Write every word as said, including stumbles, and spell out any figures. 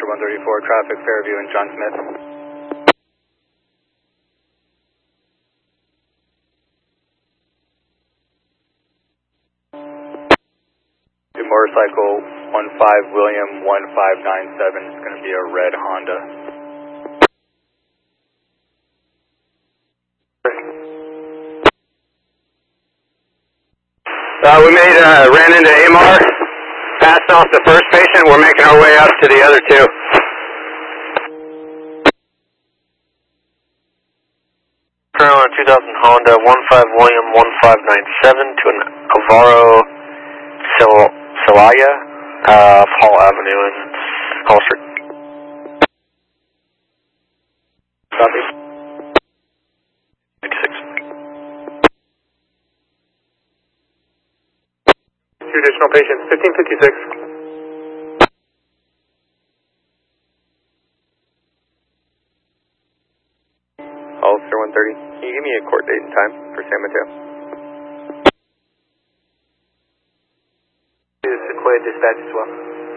one thirty-four, traffic, Fairview and John Smith. Motorcycle one five William one five nine seven is going to be a red Honda. Uh, we made, uh, ran into A M R, passed off the first patient, we're making our way up to the other two. Current on a two thousand Honda one five William one five nine seven to an Alvaro Sil Celaya, uh, Hall Avenue in Hall Street. Copy. ninety-six. Two additional patients, fifteen fifty-six. Officer one thirty, can you give me a court date and time for San Mateo? Sequoia dispatch as well.